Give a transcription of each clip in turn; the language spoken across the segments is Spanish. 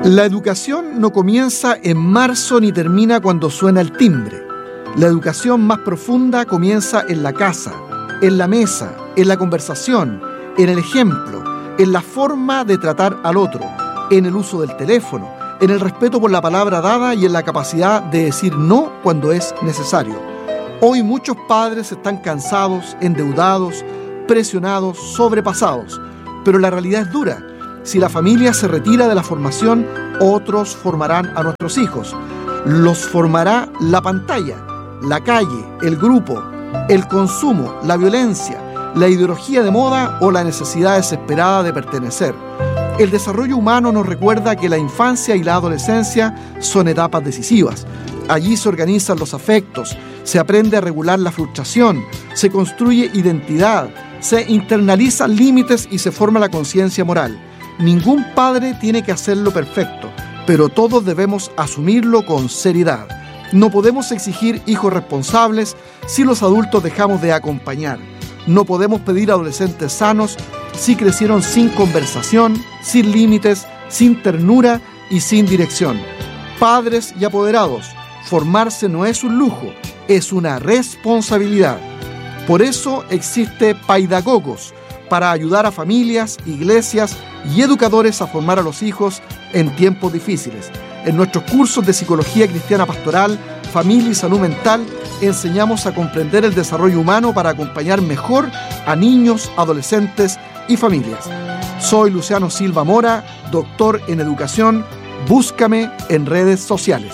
La educación no comienza en marzo ni termina cuando suena el timbre. La educación más profunda comienza en la casa, en la mesa, en la conversación, en el ejemplo, en la forma de tratar al otro, en el uso del teléfono, en el respeto por la palabra dada y en la capacidad de decir no cuando es necesario. Hoy muchos padres están cansados, endeudados, presionados, sobrepasados, pero la realidad es dura. Si la familia se retira de la formación, otros formarán a nuestros hijos. Los formará la pantalla, la calle, el grupo, el consumo, la violencia, la ideología de moda o la necesidad desesperada de pertenecer. El desarrollo humano nos recuerda que la infancia y la adolescencia son etapas decisivas. Allí se organizan los afectos, se aprende a regular la frustración, se construye identidad, se internalizan límites y se forma la conciencia moral. Ningún padre tiene que hacerlo perfecto, pero todos debemos asumirlo con seriedad. No podemos exigir hijos responsables si los adultos dejamos de acompañar. No podemos pedir adolescentes sanos si crecieron sin conversación, sin límites, sin ternura y sin dirección. Padres y apoderados, formarse no es un lujo, es una responsabilidad. Por eso existe Paidagogos, para ayudar a familias, iglesias y educadores a formar a los hijos en tiempos difíciles. En nuestros cursos de Psicología Cristiana Pastoral, Familia y Salud Mental, enseñamos a comprender el desarrollo humano para acompañar mejor a niños, adolescentes y familias. Soy Luciano Silva Mora, doctor en educación. Búscame en redes sociales.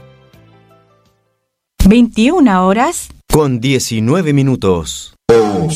21 horas con 19 minutos.